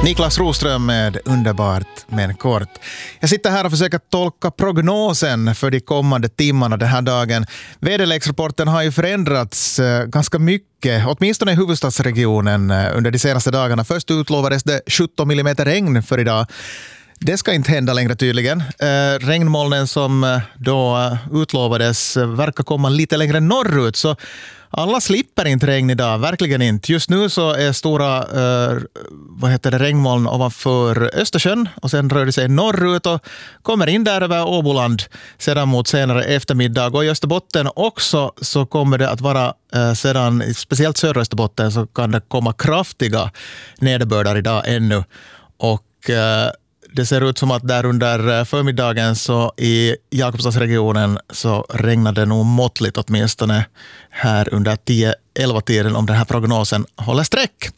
Niklas Roström med Underbart men kort. Jag sitter här och försöker tolka prognosen för de kommande timmarna den här dagen. Väderleksrapporten har ju förändrats ganska mycket, åtminstone i huvudstadsregionen under de senaste dagarna. Först utlovades det 17 mm regn för idag. Det ska inte hända längre tydligen. Regnmolnen som då utlovades verkar komma lite längre norrut, så alla slipper inte regn idag, verkligen inte. Just nu så är stora regnmoln ovanför Östersjön och sen rör det sig norrut och kommer in där över Åboland sedan mot senare eftermiddag. Och i Österbotten också så kommer det att vara sedan, speciellt södra Österbotten, så kan det komma kraftiga nederbördar idag ännu. Och det ser ut som att där under förmiddagen så i Jakobstadsregionen så regnade det nog måttligt åtminstone här under 10-11-tiden om den här prognosen håller streck.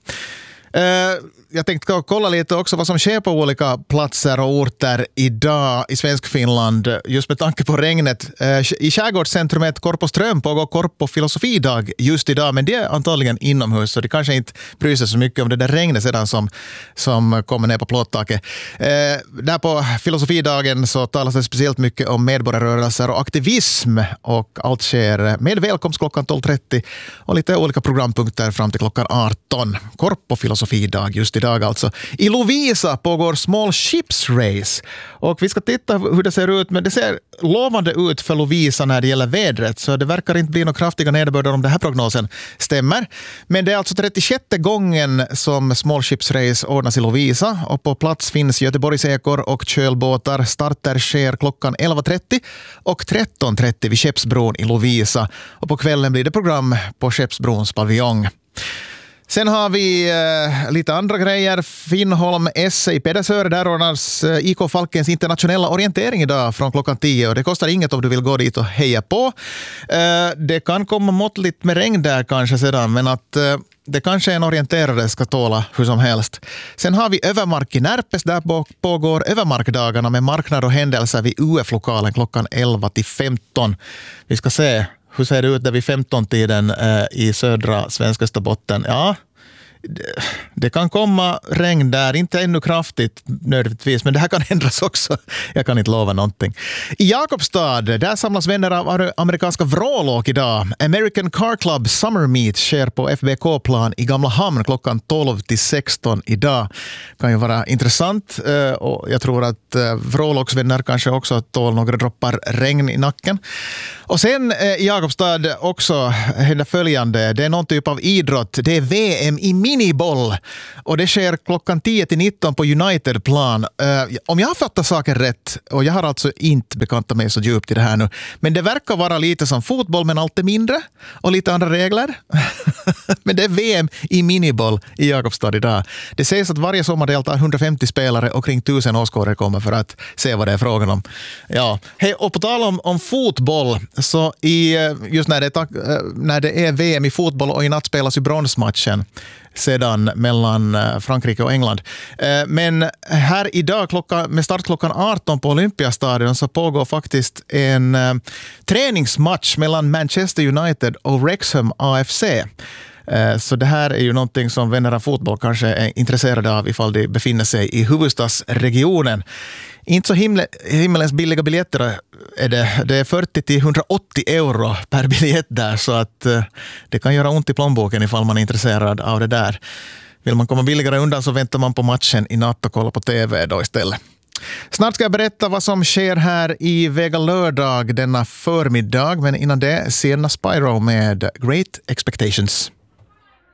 Jag tänkte kolla lite också vad som sker på olika platser och orter idag i Svenskfinland just med tanke på regnet. I skärgårdscentrumet Korpoström pågår Korpo-filosofidag just idag, men det är antagligen inomhus så det kanske inte bryr sig så mycket om det där regnet sedan som kommer ner på plåttaket. Där på filosofidagen så talas det speciellt mycket om medborgarrörelser och aktivism, och allt sker med välkomst klockan 12.30 och lite olika programpunkter fram till klockan 18. Korpo-filosofidag just idag alltså. I Lovisa pågår Small Ships Race och vi ska titta hur det ser ut, men det ser lovande ut för Lovisa när det gäller vädret, så det verkar inte bli några kraftiga nederbördar om den här prognosen stämmer. Men det är alltså 36:e gången som Small Ships Race ordnas i Lovisa och på plats finns Göteborgsekor och kölbåtar. Starter sker klockan 11.30 och 13.30 vid Skeppsbron i Lovisa, och på kvällen blir det program på Skeppsbrons paviljong. Sen har vi lite andra grejer. Finnholm SE i Pedersöre, där ordnas IK Falkens internationella orientering idag från klockan 10. Och det kostar inget om du vill gå dit och heja på. Det kan komma måttligt med regn där kanske sedan, men att det kanske en orienterare ska tåla hur som helst. Sen har vi Övermark i Närpes, där pågår Övermarkdagarna med marknader och händelser vid UF-lokalen klockan 11 till 15. Vi ska se. Hur ser det ut där vid 15-tiden i södra svenska Österbotten? Ja, det kan komma regn där, inte ännu kraftigt nödvändigtvis, men det här kan ändras också. Jag kan inte lova någonting. I Jakobstad, där samlas vänner av amerikanska vrålåk idag. American Car Club Summer Meet sker på FBK-plan i Gamla Hamn klockan 12 till 16 idag. Kan ju vara intressant, och jag tror att vrålåksvänner kanske också tål några droppar regn i nacken. Och sen i Jakobstad också händer följande. Det är någon typ av idrott. Det är VM i miniboll. Och det sker klockan 10 till 19 på United-plan. Om jag har fattat saker rätt, och jag har alltså inte bekantat mig så djupt i det här nu, men det verkar vara lite som fotboll, men allt är mindre och lite andra regler. Men det är VM i miniboll i Jakobstad idag. Det sägs att varje sommar deltar 150 spelare och kring 1000 åskådare kommer för att se vad det är frågan om. Ja. Hej, och på tal om fotboll, så just när det är VM i fotboll och i natt spelas ju bronsmatchen sedan mellan Frankrike och England. Men här idag med start klockan 18 på Olympiastadion så pågår faktiskt en träningsmatch mellan Manchester United och Wrexham AFC. Så det här är ju någonting som vänner av fotboll kanske är intresserade av ifall de befinner sig i huvudstadsregionen. Inte så himmelens billiga biljetter är det. Det är 40 till 180 euro per biljett där, så att det kan göra ont i plånboken ifall man är intresserad av det där. Vill man komma billigare undan så väntar man på matchen i natt och kollar på TV då istället. Snart ska jag berätta vad som sker här i Vega lördag denna förmiddag, men innan det Sienna Spyro med Great Expectations.